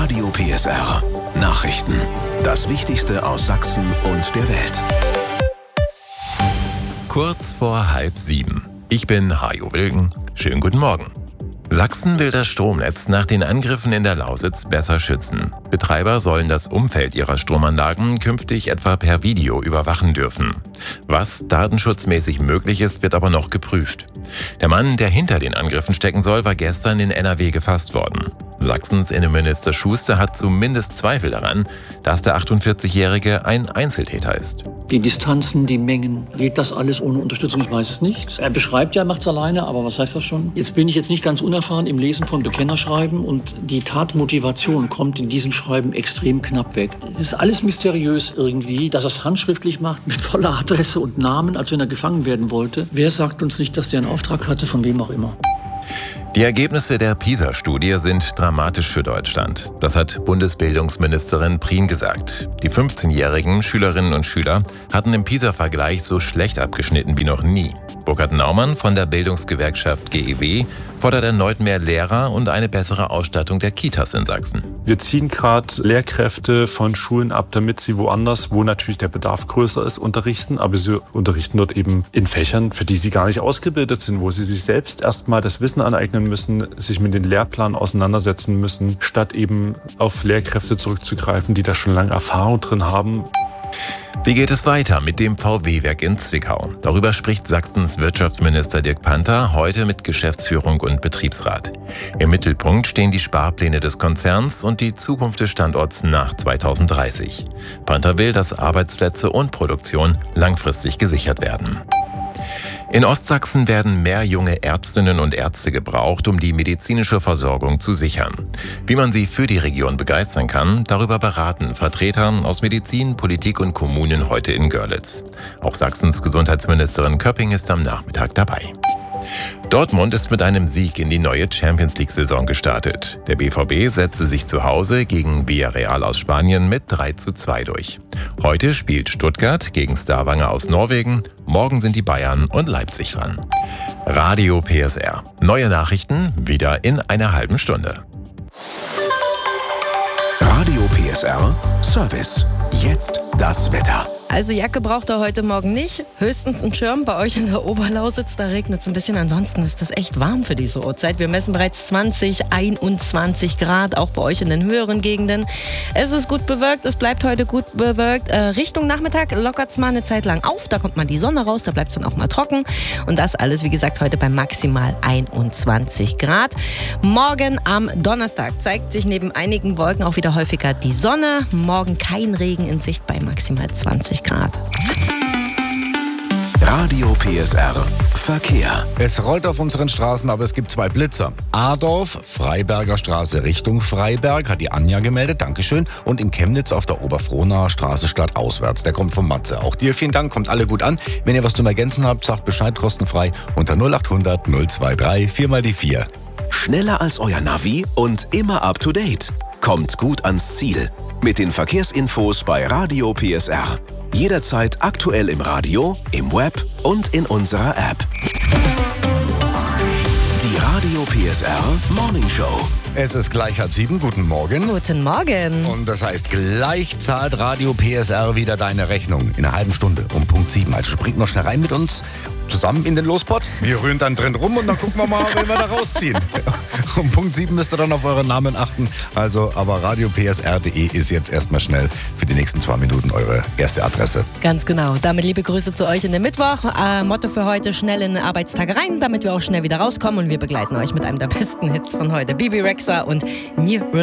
Radio PSR. Nachrichten. Das Wichtigste aus Sachsen und der Welt. Kurz vor 6:30. Ich bin Hajo Wilken. Schönen guten Morgen. Sachsen will das Stromnetz nach den Angriffen in der Lausitz besser schützen. Betreiber sollen das Umfeld ihrer Stromanlagen künftig etwa per Video überwachen dürfen. Was datenschutzmäßig möglich ist, wird aber noch geprüft. Der Mann, der hinter den Angriffen stecken soll, war gestern in NRW gefasst worden. Sachsens Innenminister Schuster hat zumindest Zweifel daran, dass der 48-Jährige ein Einzeltäter ist. Die Distanzen, die Mengen, geht das alles ohne Unterstützung? Ich weiß es nicht. Er beschreibt ja, er macht es alleine, aber was heißt das schon? Jetzt bin ich nicht ganz unerfahren im Lesen von Bekennerschreiben und die Tatmotivation kommt in diesem Schreiben extrem knapp weg. Es ist alles mysteriös irgendwie, dass er es handschriftlich macht mit voller Adresse und Namen, als wenn er gefangen werden wollte. Wer sagt uns nicht, dass der einen Auftrag hatte, von wem auch immer? Die Ergebnisse der PISA-Studie sind dramatisch für Deutschland. Das hat Bundesbildungsministerin Prien gesagt. Die 15-jährigen Schülerinnen und Schüler hatten im PISA-Vergleich so schlecht abgeschnitten wie noch nie. Burkhard Naumann von der Bildungsgewerkschaft GEW fordert erneut mehr Lehrer und eine bessere Ausstattung der Kitas in Sachsen. Wir ziehen gerade Lehrkräfte von Schulen ab, damit sie woanders, wo natürlich der Bedarf größer ist, unterrichten. Aber sie unterrichten dort eben in Fächern, für die sie gar nicht ausgebildet sind, wo sie sich selbst erstmal das Wissen aneignen müssen, sich mit den Lehrplänen auseinandersetzen müssen, statt eben auf Lehrkräfte zurückzugreifen, die da schon lange Erfahrung drin haben. Wie geht es weiter mit dem VW-Werk in Zwickau? Darüber spricht Sachsens Wirtschaftsminister Dirk Panther heute mit Geschäftsführung und Betriebsrat. Im Mittelpunkt stehen die Sparpläne des Konzerns und die Zukunft des Standorts nach 2030. Panther will, dass Arbeitsplätze und Produktion langfristig gesichert werden. In Ostsachsen werden mehr junge Ärztinnen und Ärzte gebraucht, um die medizinische Versorgung zu sichern. Wie man sie für die Region begeistern kann, darüber beraten Vertreter aus Medizin, Politik und Kommunen heute in Görlitz. Auch Sachsens Gesundheitsministerin Köpping ist am Nachmittag dabei. Dortmund ist mit einem Sieg in die neue Champions-League-Saison gestartet. Der BVB setzte sich zu Hause gegen Villarreal aus Spanien mit 3:2 durch. Heute spielt Stuttgart gegen Stavanger aus Norwegen. Morgen sind die Bayern und Leipzig dran. Radio PSR. Neue Nachrichten wieder in einer halben Stunde. Radio PSR Service. Jetzt das Wetter. Also Jacke braucht er heute Morgen nicht, höchstens einen Schirm. Bei euch in der Oberlausitz, da regnet es ein bisschen. Ansonsten ist das echt warm für diese Uhrzeit. Wir messen bereits 20, 21 Grad, auch bei euch in den höheren Gegenden. Es ist gut bewölkt, es bleibt heute gut bewölkt. Richtung Nachmittag lockert es mal eine Zeit lang auf, da kommt mal die Sonne raus, da bleibt es dann auch mal trocken. Und das alles, wie gesagt, heute bei maximal 21 Grad. Morgen am Donnerstag zeigt sich neben einigen Wolken auch wieder häufiger die Sonne. Morgen kein Regen in Sicht bei maximal 20 Grad. Radio PSR Verkehr. Es rollt auf unseren Straßen, aber es gibt 2 Blitzer. Adorf, Freiberger Straße Richtung Freiberg, hat die Anja gemeldet, Dankeschön. Und in Chemnitz auf der Oberfrohnaer Straße stadtauswärts. Der kommt von Matze. Auch dir vielen Dank, kommt alle gut an. Wenn ihr was zum Ergänzen habt, sagt Bescheid, kostenfrei unter 0800 023 4x4. Schneller als euer Navi und immer up to date. Kommt gut ans Ziel. Mit den Verkehrsinfos bei Radio PSR. Jederzeit aktuell im Radio, im Web und in unserer App. Die Radio PSR Morning Show. Es ist gleich 6:30. Guten Morgen. Guten Morgen. Und das heißt, gleich zahlt Radio PSR wieder deine Rechnung. In einer halben Stunde um Punkt 7. Also springt noch schnell rein mit uns zusammen in den Lospot. Wir rühren dann drin rum und dann gucken wir mal, wen wir da rausziehen. Um Punkt 7 müsst ihr dann auf euren Namen achten. Also, aber radiopsr.de ist jetzt erstmal schnell für die nächsten 2 Minuten eure erste Adresse. Ganz genau. Damit liebe Grüße zu euch in den Mittwoch. Motto für heute: schnell in den Arbeitstag rein, damit wir auch schnell wieder rauskommen. Und wir begleiten euch mit einem der besten Hits von heute. Bibi Rexha und New